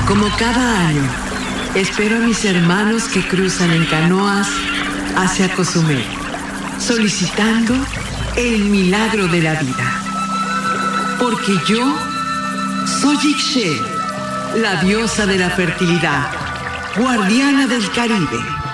Como cada año, espero a mis hermanos que cruzan en canoas hacia Cozumel, solicitando el milagro de la vida. Porque yo soy Ixchel, la diosa de la fertilidad, guardiana del Caribe.